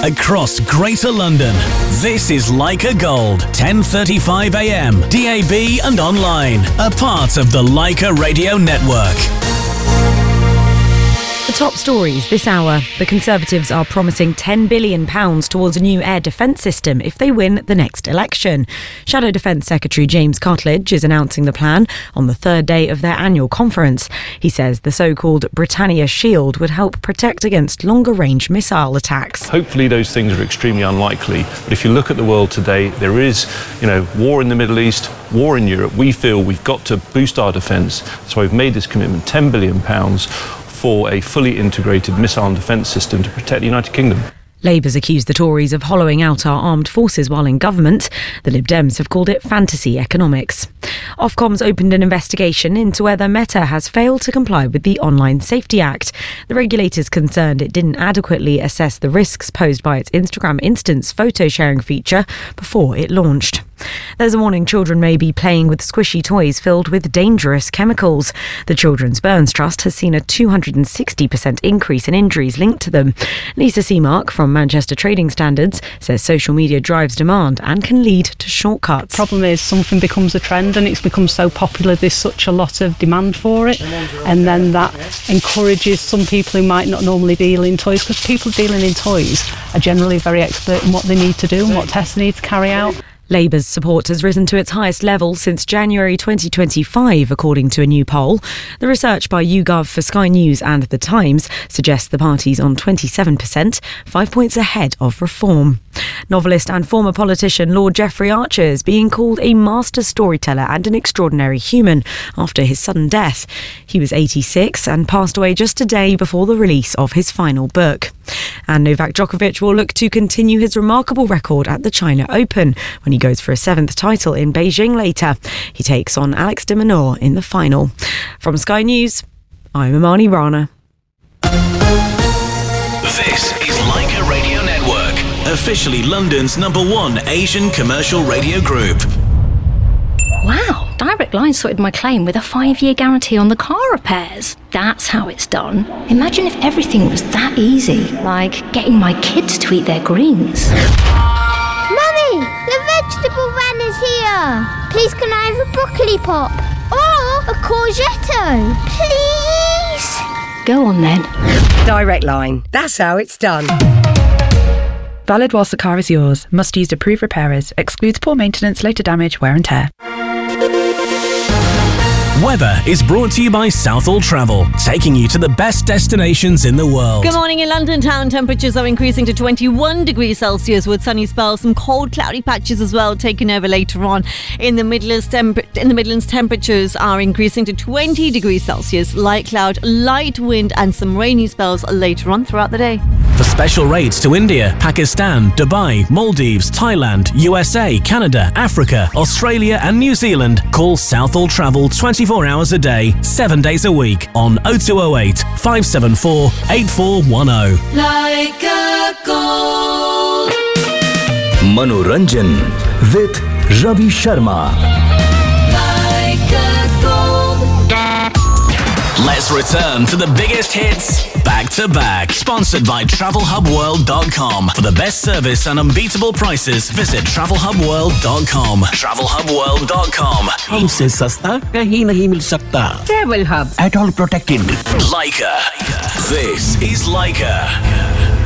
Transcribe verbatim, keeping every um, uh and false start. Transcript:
across Greater London. This is Leica Gold, ten thirty-five a m, D A B and online. A part of the Leica Radio Network. The top stories this hour. The Conservatives are promising ten billion pounds towards a new air defence system if they win the next election. Shadow Defence Secretary James Cartledge is announcing the plan on the third day of their annual conference. He says the so-called Britannia Shield would help protect against longer-range missile attacks. Hopefully those things are extremely unlikely, but if you look at the world today, there is, you know, war in the Middle East, war in Europe. We feel we've got to boost our defence, so we've made this commitment, ten billion pounds, for a fully integrated missile and defence system to protect the United Kingdom. Labour's accused the Tories of hollowing out our armed forces while in government. The Lib Dems have called it fantasy economics. Ofcom's opened an investigation into whether Meta has failed to comply with the Online Safety Act. The regulator's concerned it didn't adequately assess the risks posed by its Instagram Instance photo sharing feature before it launched. There's a warning children may be playing with squishy toys filled with dangerous chemicals. The Children's Burns Trust has seen a two hundred sixty percent increase in injuries linked to them. Lisa Seamark from Manchester Trading Standards says social media drives demand and can lead to shortcuts. The problem is something becomes a trend and it's become so popular, there's such a lot of demand for it, and then that encourages some people who might not normally deal in toys, because people dealing in toys are generally very expert in what they need to do and what tests they need to carry out. Labour's support has risen to its highest level since January twenty twenty-five, according to a new poll. The research by YouGov for Sky News and The Times suggests the party's on twenty-seven percent, five points ahead of Reform. Novelist and former politician Lord Jeffrey Archer is being called a master storyteller and an extraordinary human after his sudden death. He was eighty-six and passed away just a day before the release of his final book. And Novak Djokovic will look to continue his remarkable record at the China Open when he goes for a seventh title in Beijing later. He takes on Alex de Minaur in the final. From Sky News, I'm Imani Rana. This is Leica Radio Network, officially London's number one Asian commercial radio group. Wow, Direct Line sorted my claim with a five-year guarantee on the car repairs. That's how it's done. Imagine if everything was that easy, like getting my kids to eat their greens. Mummy, the vegetable van is here. Please can I have a broccoli pop? Or a courgette? Please? Go on then. Direct Line. That's how it's done. Valid whilst the car is yours. Must use approved repairers. Excludes poor maintenance, later damage, wear and tear. Weather is brought to you by Southall Travel, taking you to the best destinations in the world. Good morning. In London town, temperatures are increasing to twenty-one degrees Celsius with sunny spells, some cold cloudy patches as well taking over later on. In the Midlands, temp- in the Midlands, temperatures are increasing to twenty degrees Celsius, light cloud, light wind and some rainy spells later on throughout the day. For special rates to India, Pakistan, Dubai, Maldives, Thailand, U S A, Canada, Africa, Australia and New Zealand, call Southall Travel twenty-four hours a day, seven days a week on oh two oh eight, five seven four, eight four one oh. Leica Gold. Manoranjan with Ravi Sharma. Leica Gold. Let's return to the biggest hits back to back. Sponsored by travel hub world dot com. For the best service and unbeatable prices, visit travel hub world dot com. travel hub world dot com. हमसे सस्ता कहीं नहीं मिल सकता. Travel Hub. At all protected. Leica. This is Leica.